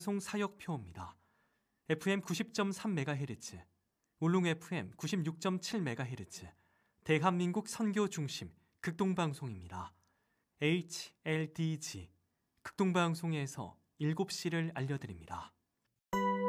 송 사역표입니다. FM 90.3MHz, 울릉 FM 96.7MHz, 대한민국 선교 중심 극동방송입니다. HLDG 극동방송에서 7시를 알려드립니다.